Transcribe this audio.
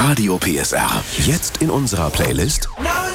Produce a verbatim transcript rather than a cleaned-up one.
Radio P S R. Jetzt in unserer Playlist